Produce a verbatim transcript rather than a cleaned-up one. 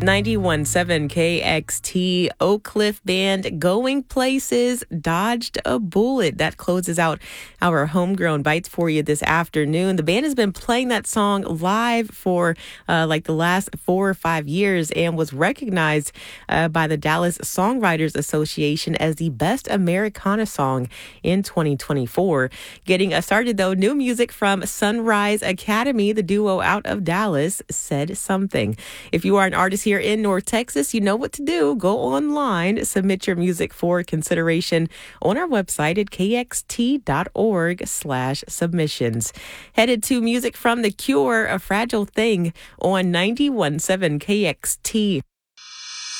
ninety-one point seven K X T, Oak Cliff Band, Going Places, Dodged a Bullet. That closes out our Homegrown Bites for you this afternoon. The band has been playing that song live for uh, like the last four or five years and was recognized uh, by the Dallas Songwriters Association as the best Americana song in twenty twenty-four. Getting us started, though, new music from Sunrise Academy, the duo out of Dallas, Said Something. If you are an artist here in North Texas, you know what to do. Go online, submit your music for consideration on our website at kxt.org slash submissions. Headed to music from The Cure, A Fragile Thing on ninety-one point seven K X T.